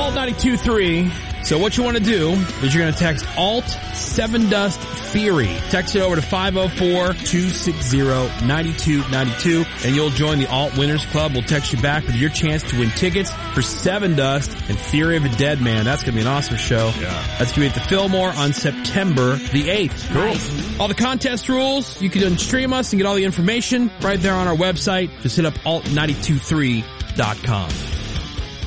Alt 92.3. So what you want to do is you're going to text Alt 7 Dust Theory. Text it over to 504-260-9292 and you'll join the Alt Winners Club. We'll text you back with your chance to win tickets for 7 Dust and Theory of a Dead Man. That's going to be an awesome show. Yeah. That's going to be at the Fillmore on September the 8th. Cool. Nice. All the contest rules, you can stream us and get all the information right there on our website. Just hit up alt923.com.